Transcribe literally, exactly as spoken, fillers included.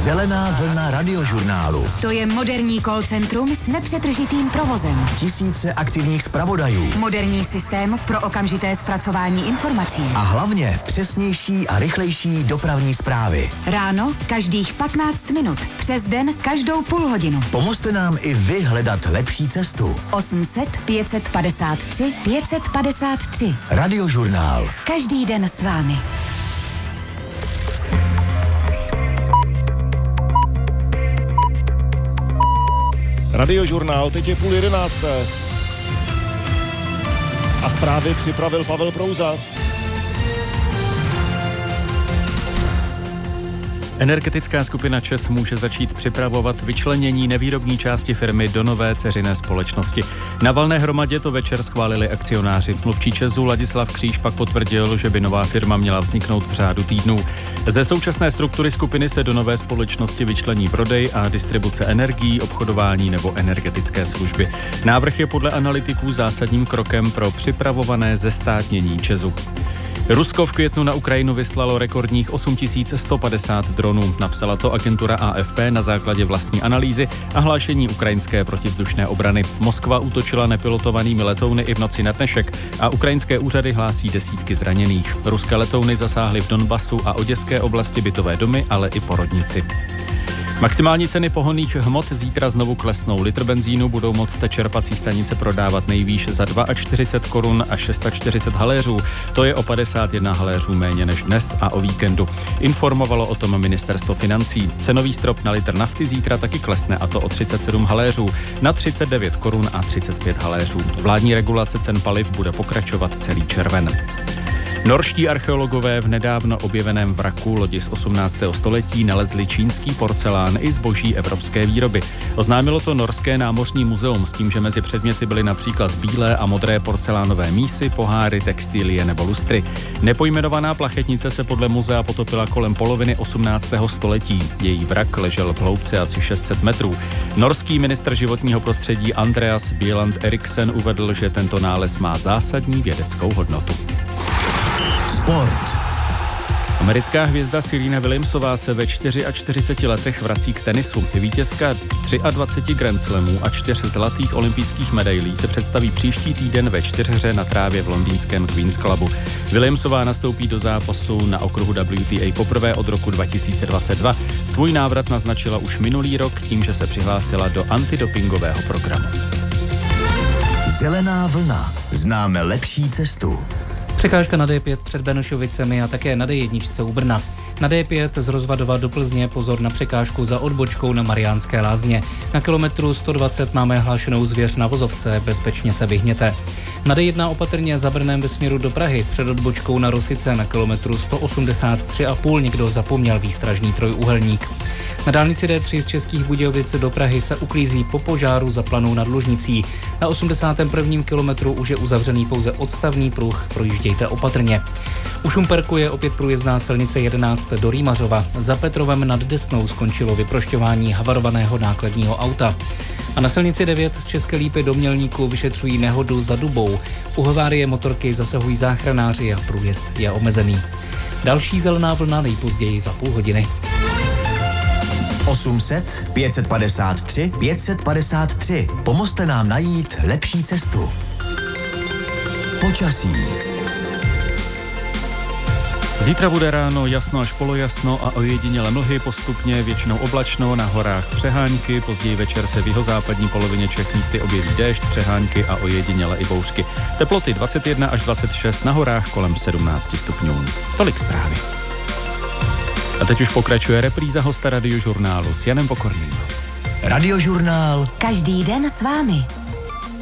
Zelená vlna radiožurnálu. To je moderní call centrum s nepřetržitým provozem. Tisíce aktivních zpravodajů. Moderní systém pro okamžité zpracování informací. A hlavně přesnější a rychlejší dopravní zprávy. Ráno každých patnáct minut. Přes den každou půl hodinu. Pomozte nám i vy hledat lepší cestu. osm set pět set padesát tři pět set padesát tři. Radiožurnál. Každý den s vámi. Radiožurnál, teď je půl jedenácté. A zprávy připravil Pavel Prouza. Energetická skupina ČEZ může začít připravovat vyčlenění nevýrobní části firmy do nové dceřiné společnosti. Na valné hromadě to večer schválili akcionáři. Mluvčí ČEZu Ladislav Kříž pak potvrdil, že by nová firma měla vzniknout v řádu týdnů. Ze současné struktury skupiny se do nové společnosti vyčlení prodej a distribuce energií, obchodování nebo energetické služby. Návrh je podle analytiků zásadním krokem pro připravované zestátnění ČEZu. Rusko v květnu na Ukrajinu vyslalo rekordních osm tisíc sto padesát dronů. Napsala to agentura A F P na základě vlastní analýzy a hlášení ukrajinské protivzdušné obrany. Moskva útočila nepilotovanými letouny i v noci na dnešek a ukrajinské úřady hlásí desítky zraněných. Ruské letouny zasáhly v Donbasu a oděské oblasti bytové domy, ale i porodnici. Maximální ceny pohonných hmot zítra znovu klesnou. Litr benzínu budou moct čerpací stanice prodávat nejvýš za čtyřicet dva korun a čtyřicet šest haléřů. To je o padesát jedna haléřů méně než dnes a o víkendu. Informovalo o tom ministerstvo financí. Cenový strop na litr nafty zítra taky klesne, a to o třicet sedm haléřů na třicet devět korun a třicet pět haléřů. Vládní regulace cen paliv bude pokračovat celý červen. Norští archeologové v nedávno objeveném vraku lodi z osmnáctého století nalezli čínský porcelán i zboží evropské výroby. Oznámilo to Norské námořní muzeum s tím, že mezi předměty byly například bílé a modré porcelánové mísy, poháry, textilie nebo lustry. Nepojmenovaná plachetnice se podle muzea potopila kolem poloviny osmnáctého století. Její vrak ležel v hloubce asi šest set metrů. Norský ministr životního prostředí Andreas Bieland Eriksen uvedl, že tento nález má zásadní vědeckou hodnotu. Sport. Americká hvězda Serena Williamsová se ve čtyřiceti čtyři letech vrací k tenisu. Vítězka dvaceti tři Grand Slamů a čtyř zlatých olympijských medailí se představí příští týden ve čtyřhře na trávě v londýnském Queen's Clubu. Williamsová nastoupí do zápasu na okruhu W T A poprvé od roku dva tisíce dvacet dva. Svůj návrat naznačila už minulý rok tím, že se přihlásila do antidopingového programu. Zelená vlna. Známe lepší cestu. Překážka na D pět před Benešovicemi a také na D jedna u Brna. Na D pět z Rozvadova do Plzně pozor na překážku za odbočkou na Mariánské Lázně. Na kilometru sto dvacet máme hlášenou zvěř na vozovce, bezpečně se vyhněte. Na D jedna opatrně za Brnem ve směru do Prahy před odbočkou na Rosice na kilometru sto osmdesát tři a půl někdo zapomněl výstražný trojúhelník. Na dálnici D tři z Českých Budějovic do Prahy se uklízí po požáru za Planou nad Lužnicí. Na osmdesátém prvním kilometru už je uzavřený pouze odstavný pruh, projíždějte opatrně. U Šumperku je opět průjezdná silnice jedenáct do Rýmařova. Za Petrovem nad Desnou skončilo vyprošťování havarovaného nákladního auta. A na silnici devět z České Lípy do Mělníku vyšetřují nehodu za Dubou. U havárie motorky zasahují záchranáři a průjezd je omezený. Další zelená vlna nejpozději za půl hodiny. osm set pět set padesát tři pět set padesát tři. Pomozte nám najít lepší cestu. Počasí. Zítra bude ráno jasno až polojasno a ojediněle mlhy, postupně většinou oblačno, na horách přehánky, později večer se v jihozápadní polovině Čech místy objeví déšť, přehánky a ojediněle i bouřky. Teploty dvacet jedna až dvacet šest, na horách kolem sedmnáct stupňů. Tolik zprávy. A teď už pokračuje repríza hosta Radiožurnálu s Janem Pokorným. Radiožurnál. Každý den s vámi.